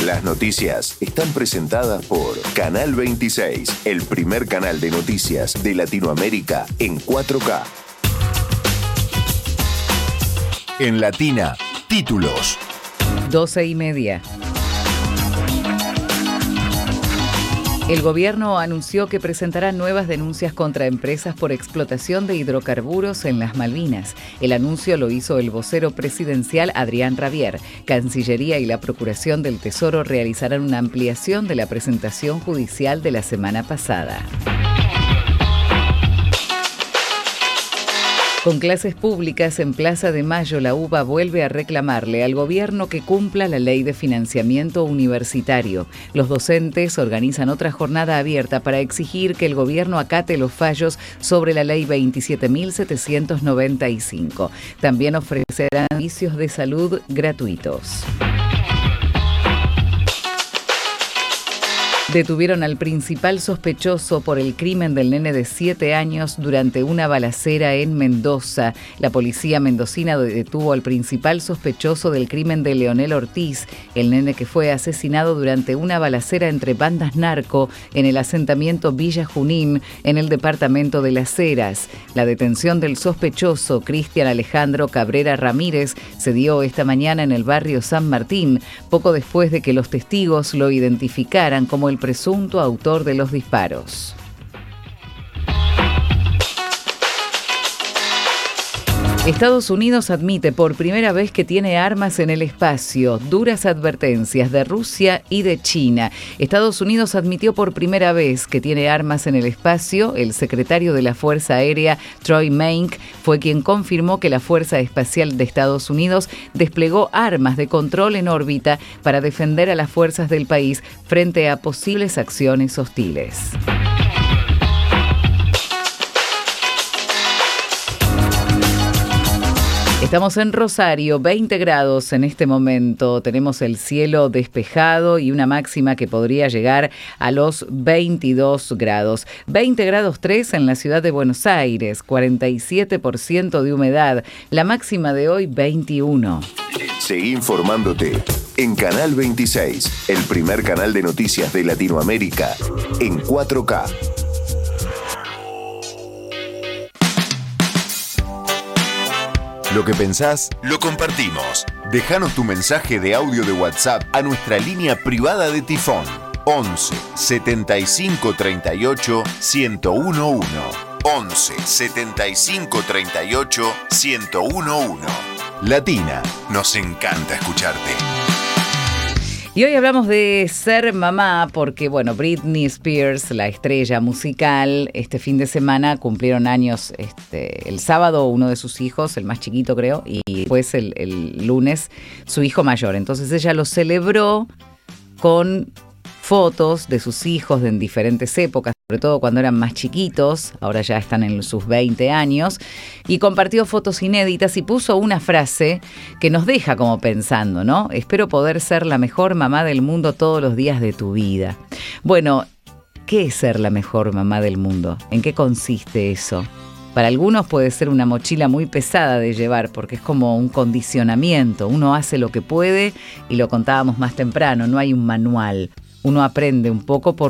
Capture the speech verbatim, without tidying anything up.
Las noticias están presentadas por Canal veintiséis, el primer canal de noticias de Latinoamérica en cuatro K. En Latina, títulos. Doce y media. El gobierno anunció que presentará nuevas denuncias contra empresas por explotación de hidrocarburos en las Malvinas. El anuncio lo hizo el vocero presidencial Adrián Rabier. Cancillería y la Procuración del Tesoro realizarán una ampliación de la presentación judicial de la semana pasada. Con clases públicas en Plaza de Mayo, la U B A vuelve a reclamarle al gobierno que cumpla la ley de financiamiento universitario. Los docentes organizan otra jornada abierta para exigir que el gobierno acate los fallos sobre la ley veintisiete mil setecientos noventa y cinco. También ofrecerán servicios de salud gratuitos. Detuvieron al principal sospechoso por el crimen del nene de siete años durante una balacera en Mendoza. La policía mendocina detuvo al principal sospechoso del crimen de Leonel Ortiz, el nene que fue asesinado durante una balacera entre bandas narco en el asentamiento Villa Junín, en el departamento de Las Heras. La detención del sospechoso, Cristian Alejandro Cabrera Ramírez, se dio esta mañana en el barrio San Martín, poco después de que los testigos lo identificaran como el presunto autor de los disparos. Estados Unidos admite por primera vez que tiene armas en el espacio. Duras advertencias de Rusia y de China. Estados Unidos admitió por primera vez que tiene armas en el espacio. El secretario de la Fuerza Aérea, Troy Maink, fue quien confirmó que la Fuerza Espacial de Estados Unidos desplegó armas de control en órbita para defender a las fuerzas del país frente a posibles acciones hostiles. Estamos en Rosario, veinte grados en este momento. Tenemos el cielo despejado y una máxima que podría llegar a los veintidós grados. veinte grados tres en la ciudad de Buenos Aires, cuarenta y siete por ciento de humedad. La máxima de hoy, veintiuno. Seguí informándote en Canal veintiséis, el primer canal de noticias de Latinoamérica en cuatro K. Lo que pensás, lo compartimos. Déjanos tu mensaje de audio de WhatsApp a nuestra línea privada de Tifón. once setenta y cinco treinta y ocho ciento uno. once setenta y cinco treinta y ocho ciento uno. Latina, nos encanta escucharte. Y hoy hablamos de ser mamá porque, bueno, Britney Spears, la estrella musical, este fin de semana cumplieron años, este, el sábado uno de sus hijos, el más chiquito creo, y después el, el lunes su hijo mayor. Entonces ella lo celebró con fotos de sus hijos de en diferentes épocas, sobre todo cuando eran más chiquitos, ahora ya están en sus veinte años, y compartió fotos inéditas y puso una frase que nos deja como pensando, ¿no? Espero poder ser la mejor mamá del mundo todos los días de tu vida. Bueno, ¿qué es ser la mejor mamá del mundo? ¿En qué consiste eso? Para algunos puede ser una mochila muy pesada de llevar porque es como un condicionamiento. Uno hace lo que puede y lo contábamos más temprano, no hay un manual. Uno aprende un poco por